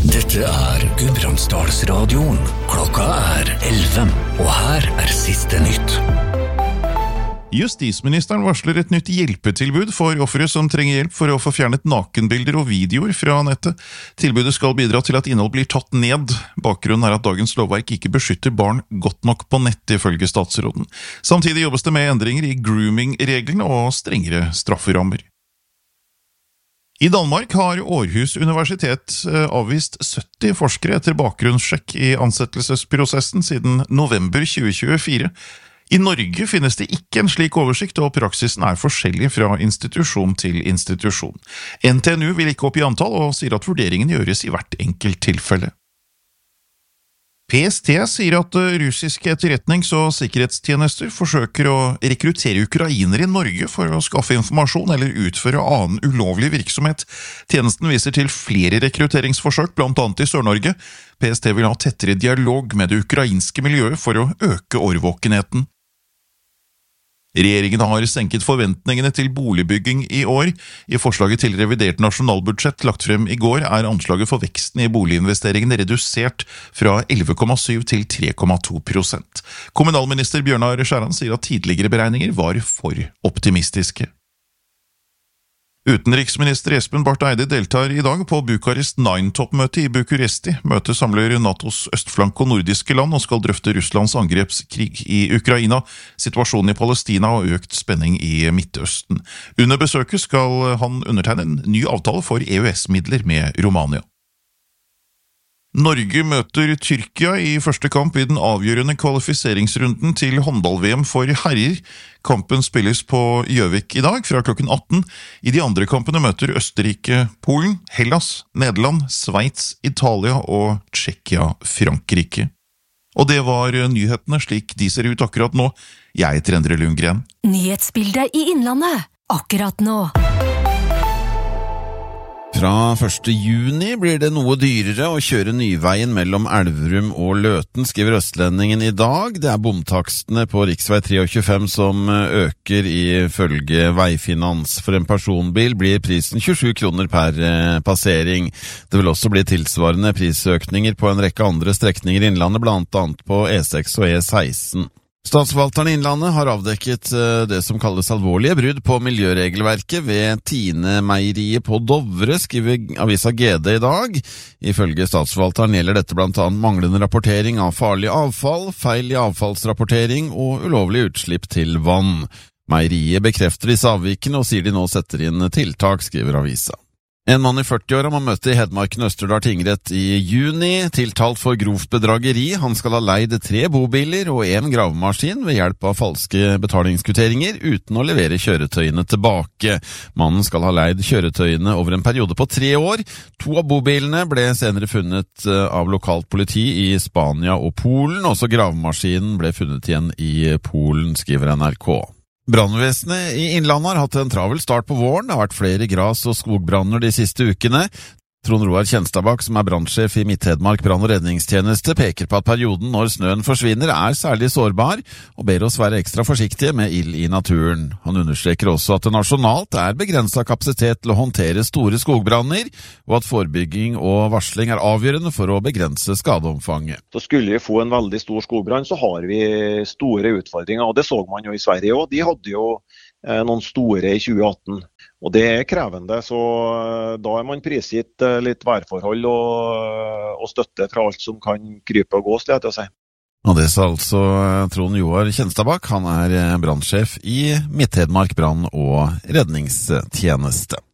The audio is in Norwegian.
Dette Gudbrandsdalsradioen. Klokka 11, og her siste nytt. Justisministeren varsler et nytt hjelpetilbud for ofre som trenger hjelp for å få fjernet nakenbilder og videoer fra nettet. Tilbudet skal bidra til at innhold blir tatt ned. Bakgrunnen at dagens lovverk ikke beskytter barn godt nok på nett, ifølge statsråden. Samtidig jobbes det med endringer i grooming-reglene og strengere strafferammer. I Danmark har Aarhus Universitet avvist 70 forskere etter bakgrunnssjekk i ansettelsesprosessen siden november 2024. I Norge finnes det ikke en slik oversikt, og praksisen forskjellig fra institusjon til institusjon. NTNU vil ikke oppgi antall, og sier at vurderingen gjøres i hvert enkelt tilfelle. PST sier at russiske etterretnings- og sikkerhetstjenester forsøker å rekruttere ukrainere i Norge for å skaffe informasjon eller utføre annen ulovlig virksomhet. Tjenesten viser til flere rekrutteringsforsøk, blant annet i Sør-Norge. PST vil ha tettere dialog med det ukrainske miljøet for å øke årvåkenheten. Regjeringen har senket forventningene til boligbygging i år. I forslaget til revidert nasjonalbudsjett lagt frem i går anslaget for veksten i boliginvesteringene redusert fra 11,7 til 3,2%. Kommunalminister Bjørnar Skjæran sier at tidligere beregninger var for optimistiske. Utenriksminister Espen Barth Eide deltar i dag på Bukarest 9-toppmøte i Bucuresti. Møtet samler NATOs østflank og nordiske land og skal drøfte Russlands angrepskrig i Ukraina, situasjonen i Palestina og økt spenning i Midtøsten. Under besøket skal han undertegne en ny avtale for EØS-midler med Romania. Norge møter Tyrkia i første kamp i den avgjørende kvalifiseringsrunden til håndball-VM for herrer. Kampen spilles på Gjøvik i dag fra klokken 18. I de andre kampene møter Østerrike Polen, Hellas, Nederland, Sveits, Italia og Tsjekkia Frankrike. Og det var nyhetene slik de ser ut akkurat nå. Jeg heter Endre Lundgren. Nyhetsbildet i Innlandet, akkurat nå. Fra 1. juni blir det noe dyrere å kjøre Nyveien mellom Elverum og Løten, skriver Østlendingen i dag. Det bomtakstene på riksvei 23 som øker ifølge Veifinans. For en personbil blir prisen 27 kroner per passering. Det vil også bli tilsvarende prisøkninger på en rekke andre strekninger i Innlandet, blant annet på E6 og E16. Statsforvalteren i Innlandet har avdekket det som kalles alvorlige brudd på miljøregelverket ved Tine-meieriet på Dovre, skriver avisa GD i dag. Ifølge statsforvalteren gjelder dette blant annet manglende rapportering av farlig avfall, feil i avfallsrapportering og ulovlig utslipp til vann. Meieriet bekrefter disse avvikene og sier de nå setter inn tiltak, skriver avisa. En mann i 40-åra må møte i Hedmarken Østerdal tingrett i juni, tiltalt for grovt bedrageri. Han skal ha leid 3 bobiler og 1 gravemaskin ved hjelp av falske betalingskvitteringer uten å levere kjøretøyene tilbake. Mannen skal ha leid kjøretøyene over en periode på 3 år. 2 av bobilene ble senere funnet av lokalt politi i Spania og Polen. Også gravemaskinen ble funnet igjen i Polen, skriver NRK. Brannvesenet i Innlandet har hatt en travel start på våren. Det har vært flere gras- og skogbranner de siste ukene. Trond Roar Kjenstabakk, som brannsjef i Midt-Hedmark brann- og redningstjeneste, peker på at perioden når snøen forsvinner særlig sårbar, og ber oss være ekstra forsiktige med ild i naturen. Han understreker også at det nasjonalt begrenset kapasitet til å håndtere store skogbranner, og at forebygging og varsling avgjørende for å begrense skadeomfanget. Så skulle vi få en veldig stor skogbrann, så har vi store utfordringer, og det så man jo i Sverige også. De hadde jo noen store i 2018. Og det krevende, så da man prisgitt litt værforhold og støtte fra alt som kan krype og gå, skal jeg til å si. Og det sa altså Trond Roar Kjenstabakk. Han brannsjef i Midt-Hedmark brann- og redningstjeneste.